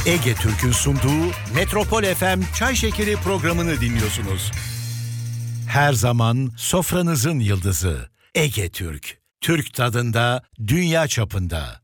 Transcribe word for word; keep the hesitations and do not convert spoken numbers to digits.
Ege Türk'ün sunduğu Metropol F M Çay Şekeri programını dinliyorsunuz. Her zaman sofranızın yıldızı Ege Türk. Türk tadında, dünya çapında.